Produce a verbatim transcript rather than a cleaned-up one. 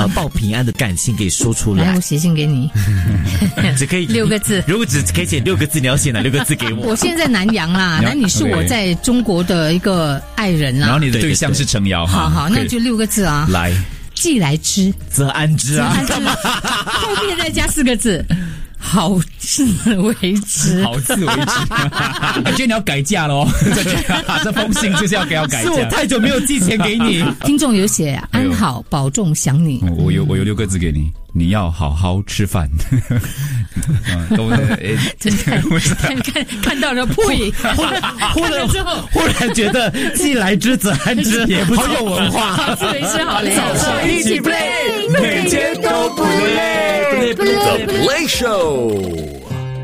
呃报平安的感情给说出来， 来。 我写信给你， 只可以六个字。 如果只可以写六个字，你要写哪六个字给我？ 我现在在南洋啦，那你是我在中国的一个爱人啦。 然后你的对象是程瑶， 好好，那就六个字啊。 来， 既来之则安之啊。 则安之，后面再加四个字。好自为之， 好自为之。我觉得你要改嫁咯，这封信就是要给要改嫁。 是我太久没有寄钱给你。 听众有写安好保重想你。 我有我有六个字给你，你要好好吃饭。都看看看到了呸， 忽然之后忽然觉得既来之则安之也不好有文化。 好自为之好嘞， 早上一起 play， 每天都不累。 The Play Show。